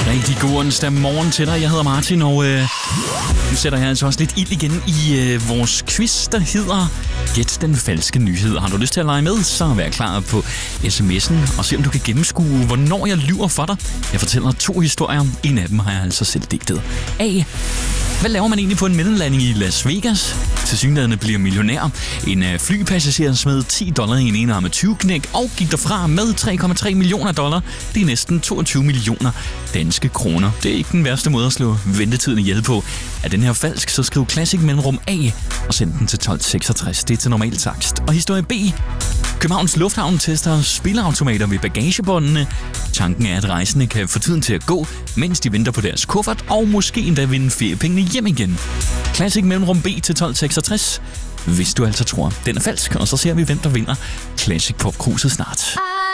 Rigtig god onsdag morgen til dig. Jeg hedder Martin, og nu sætter jeg altså også lidt ild igen i vores quiz, der hedder Gæt den falske nyhed. Har du lyst til at lege med, så vær klar på sms'en og se, om du kan gennemskue, hvornår jeg lyver for dig. Jeg fortæller 2 historier. En af dem har jeg altså selv digtet. A. Hvad laver man egentlig på en mellemlanding i Las Vegas? Tilsyneladende bliver millionær. En flypassager smed $10 i en enarmet 20-knæk og gik derfra med $3,3 millioner. Det er næsten 22 millioner danske kroner. Det er ikke den værste måde at slå ventetiden ihjel på. Er den her falsk, så skriv Classic mellemrum A og send den til 1266. Det er til normal takst. Og historie B. Københavns Lufthavn tester spilleautomater ved bagagebåndene. Tanken er, at rejsende kan få tiden til at gå, mens de venter på deres kuffert, og måske endda vinde feriepengene hjem igen. Classic mellemrum B til 1266, hvis du altså tror, den er falsk, og så ser vi, hvem der vinder Classic Pop Cruiset snart.